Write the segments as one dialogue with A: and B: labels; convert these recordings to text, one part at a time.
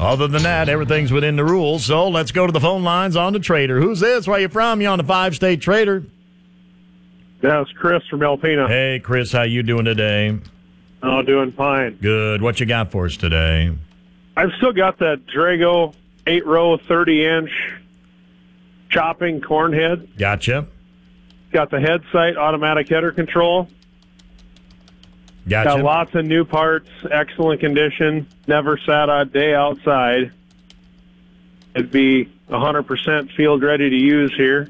A: Other than that, everything's within the rules. So let's go to the phone lines on the Trader. Who's this? Where you from? You on the 5-State Trader?
B: Yeah, it's Chris from Alpena.
A: Hey, Chris, how you doing today?
B: Oh, doing fine.
A: Good. What you got for us today?
B: I've still got that Drago 8-row 30-inch chopping corn head.
A: Gotcha.
B: Got the head sight automatic header control.
A: Gotcha.
B: Got lots of new parts, excellent condition. Never sat a day outside. It'd be 100% field ready to use here.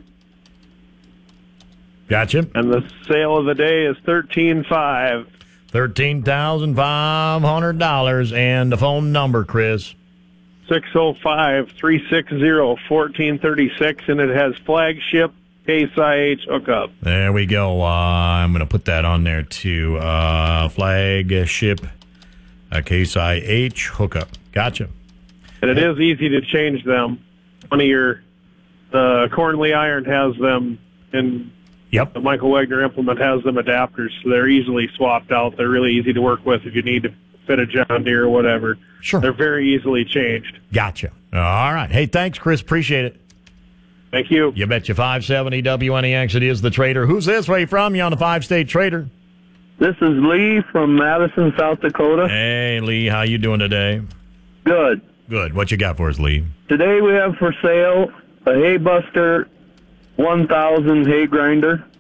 A: Gotcha.
B: And the sale of the day is $13,500.
A: $13,500. And the phone number, Chris?
B: 605-360-1436, and it has flagship Case IH hookup.
A: There we go. I'm going to put that on there too. Flagship Case IH hookup. Gotcha.
B: And it is easy to change them. The Cornley iron has them, and
A: Yep.
B: the Michael Wagner implement has them adapters, so they're easily swapped out. They're really easy to work with if you need to fit a John Deere or whatever.
A: Sure.
B: They're very easily changed.
A: Gotcha. All right. Hey, thanks, Chris. Appreciate it.
B: Thank you.
A: You betcha. 570 WNEX. It is the Trader. Who's this? Where you from? You on the 5-State Trader?
C: This is Lee from Madison, South Dakota.
A: Hey, Lee. How you doing today?
C: Good.
A: Good. What you got for us, Lee?
C: Today we have for sale a Haybuster 1000 hay grinder.